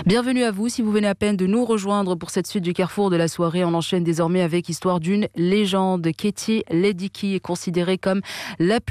Bienvenue à vous si vous venez à peine de nous rejoindre pour cette suite du Carrefour de la soirée. On enchaîne désormais avec Histoire d'une légende. Katie Ledecky est considérée comme la